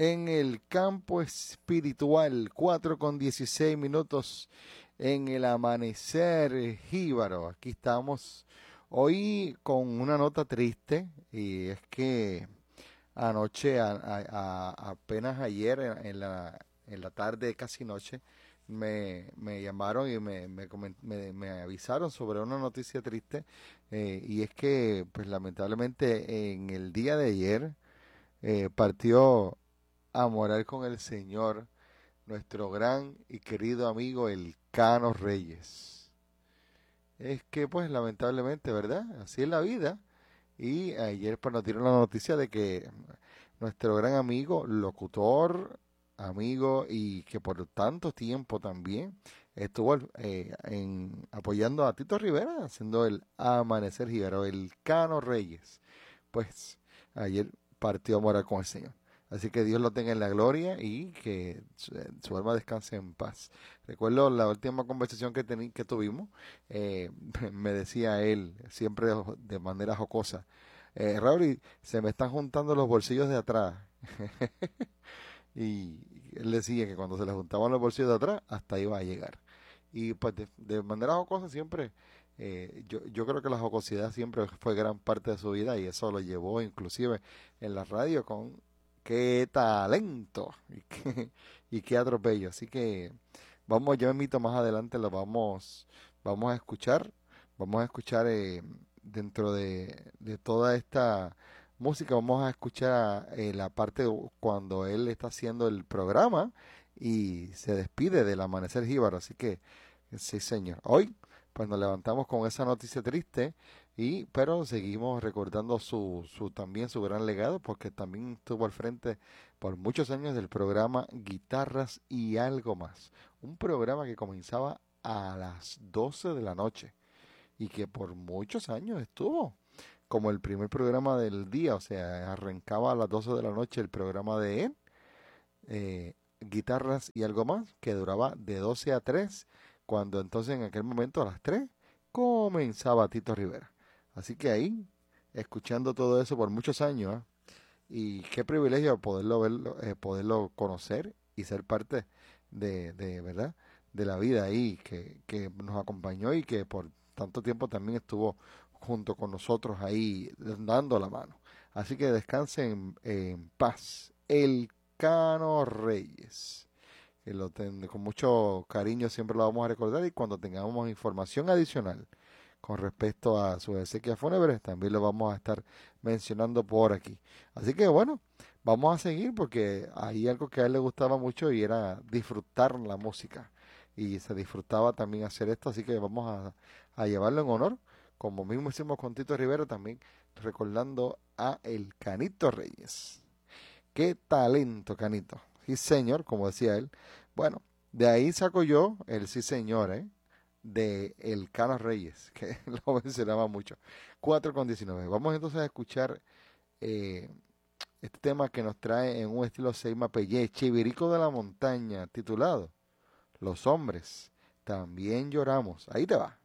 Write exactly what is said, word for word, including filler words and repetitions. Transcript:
en el campo espiritual, cuatro con dieciséis minutos en el amanecer jíbaro. Aquí estamos hoy con una nota triste y es que anoche, a- a- a- apenas ayer en, en la, en la tarde, casi noche, me, me llamaron y me, me, comen- me- me avisaron sobre una noticia triste, eh, y es que pues lamentablemente en el día de ayer eh, partió a morar con el Señor nuestro gran y querido amigo el Cano Reyes. Es que pues lamentablemente, ¿verdad? Así es la vida. Y ayer pues nos dieron la noticia de que nuestro gran amigo, locutor, amigo y que por tanto tiempo también estuvo eh, en, apoyando a Tito Rivera, haciendo el Amanecer Jíbaro, el Cano Reyes. Pues ayer partió a morar con el Señor. Así que Dios lo tenga en la gloria y que su, su alma descanse en paz. Recuerdo la última conversación que, teni- que tuvimos, eh, me decía él, siempre de, de manera jocosa, eh, Raúl, se me están juntando los bolsillos de atrás. Y él decía que cuando se le juntaban los bolsillos de atrás, hasta iba a llegar. Y pues de, de manera jocosa siempre, eh, yo, yo creo que la jocosidad siempre fue gran parte de su vida y eso lo llevó inclusive en la radio con qué talento y qué, y qué atropello. Así que vamos, yo invito más adelante, lo vamos, vamos a escuchar, vamos a escuchar eh, dentro de, de toda esta música, vamos a escuchar eh, la parte de cuando él está haciendo el programa y se despide del Amanecer Jíbaro. Así que, sí, señor. Hoy, pues nos levantamos con esa noticia triste, y, pero seguimos recordando su, su también su gran legado, porque también estuvo al frente por muchos años del programa Guitarras y Algo Más. Un programa que comenzaba a las doce de la noche y que por muchos años estuvo como el primer programa del día, o sea, arrancaba a las doce de la noche el programa de él, eh, Guitarras y Algo Más, que duraba de doce a tres, cuando entonces en aquel momento a las tres comenzaba Tito Rivera. Así que ahí, escuchando todo eso por muchos años, ¿eh? Y qué privilegio poderlo verlo, eh, poderlo conocer y ser parte de, de verdad, de la vida ahí que, que nos acompañó y que por tanto tiempo también estuvo junto con nosotros ahí dando la mano. Así que descansen en paz. El Cano Reyes, que lo ten- con mucho cariño siempre lo vamos a recordar, y cuando tengamos información adicional con respecto a sus exequias fúnebres, también lo vamos a estar mencionando por aquí. Así que bueno, vamos a seguir porque hay algo que a él le gustaba mucho y era disfrutar la música. Y se disfrutaba también hacer esto, así que vamos a, a llevarlo en honor, como mismo hicimos con Tito Rivera, también recordando a el Canito Reyes. Qué talento, Canito. Sí, señor, como decía él. Bueno, de ahí saco yo el sí, señor, ¿eh? De el Cano Reyes, que lo mencionaba mucho. Cuatro con diecinueve. Vamos entonces a escuchar eh, este tema que nos trae en un estilo Seima Pellé, Chivirico de la Montaña, titulado Los hombres también lloramos. Ahí te va.